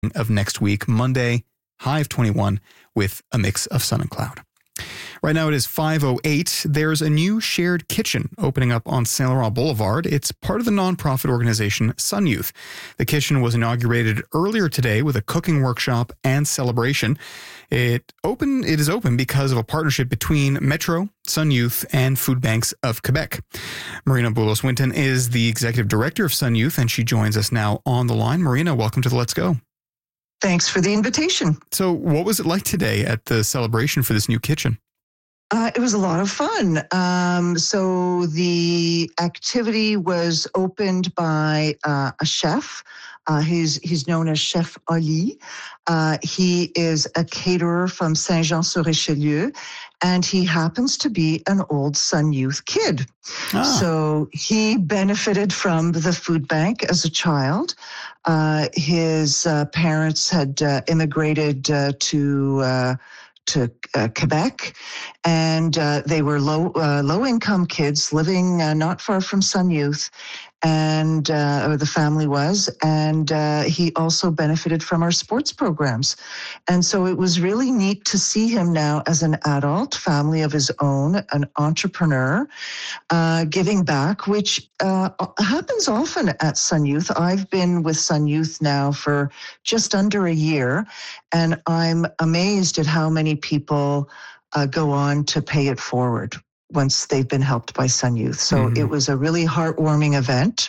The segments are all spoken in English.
of next week, Monday, high of 21 with a mix of sun and cloud. Right now it is 5:08. There's a new shared kitchen opening up on Saint Laurent Boulevard. It's part of the nonprofit organization Sun Youth. The kitchen was inaugurated earlier today with a cooking workshop and celebration. It is open because of a partnership between Metro, Sun Youth, and Food Banks of Quebec. Marina Boulos-Winton is the executive director of Sun Youth, and she joins us now on the line. Marina, welcome to the Let's Go. Thanks for the invitation. So what was it like today at the celebration for this new kitchen? It was a lot of fun. So the activity was opened by a chef. He's known as Chef Ali. He is a caterer from Saint-Jean-sur-Richelieu, and he happens to be an old Sun Youth kid. So he benefited from the food bank as a child. His parents had immigrated to Quebec, and they were low income kids living not far from Sun Youth, and or the family was, and he also benefited from our sports programs. And so it was really neat to see him now as an adult, family of his own, an entrepreneur, giving back, which happens often at Sun Youth. I've been with Sun Youth now for just under a year, and I'm amazed at how many people go on to pay it forward once they've been helped by Sun Youth. So it was a really heartwarming event.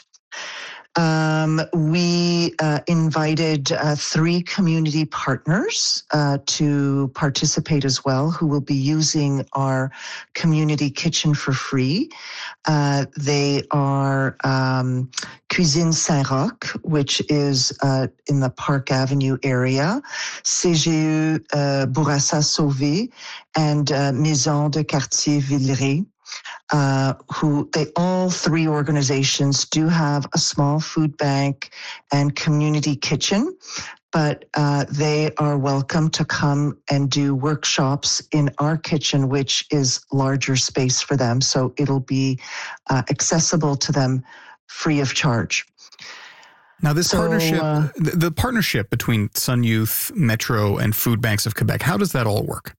We invited 3 community partners to participate as well, who will be using our community kitchen for free. They are Cuisine Saint-Roch, which is in the Park Avenue area, CGE Bourassa Sauvé, and Maison de Quartier Villeray. All 3 organizations do have a small food bank and community kitchen, but they are welcome to come and do workshops in our kitchen, which is larger space for them. So it'll be accessible to them free of charge. Now, this partnership, the partnership between Sun Youth, Metro, and Food Banks of Quebec, how does that all work?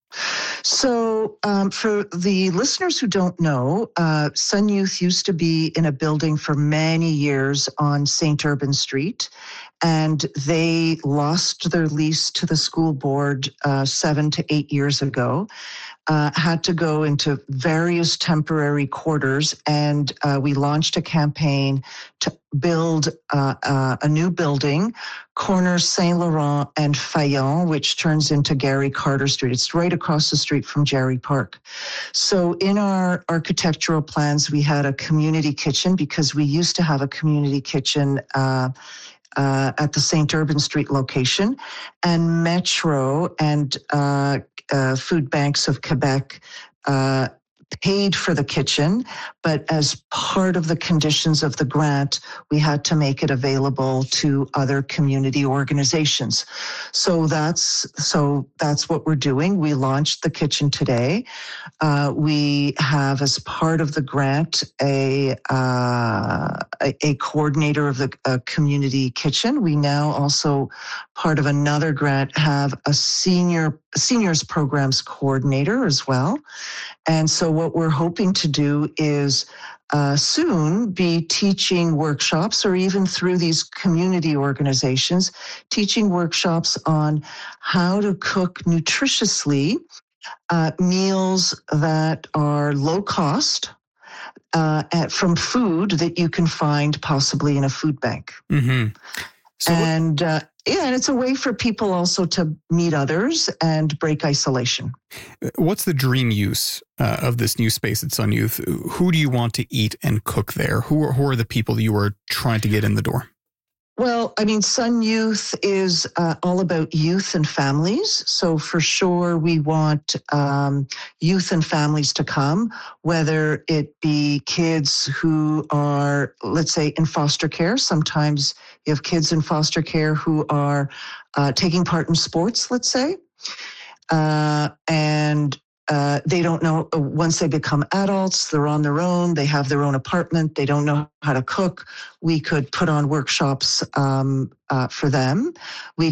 So for the listeners who don't know, Sun Youth used to be in a building for many years on St. Urban Street, and they lost their lease to the school board 7 to 8 years ago, had to go into various temporary quarters, and we launched a campaign to build a new building, corner Saint Laurent and Fayon, which turns into Gary Carter Street. It's right across the street from Jerry Park. So in our architectural plans, we had a community kitchen because we used to have a community kitchen at the St. Urban Street location, and Metro and Food Banks of Quebec paid for the kitchen, but as part of the conditions of the grant, we had to make it available to other community organizations. So that's what we're doing. We launched the kitchen today. We have, as part of the grant, a coordinator of the community kitchen. We now also, part of another grant, have a seniors programs coordinator as well. And so what we're hoping to do is soon be teaching workshops, or even through these community organizations, teaching workshops on how to cook nutritiously meals that are low cost from food that you can find possibly in a food bank. Mm-hmm. And it's a way for people also to meet others and break isolation. What's the dream use of this new space at Sun Youth? Who do you want to eat and cook there? Who are the people that you are trying to get in the door? Well, I mean, Sun Youth is all about youth and families. So for sure, we want youth and families to come, whether it be kids who are, let's say, in foster care. Sometimes you have kids in foster care who are taking part in sports, let's say. And they don't know, once they become adults, they're on their own, they have their own apartment, they don't know how to cook. We could put on workshops for them. We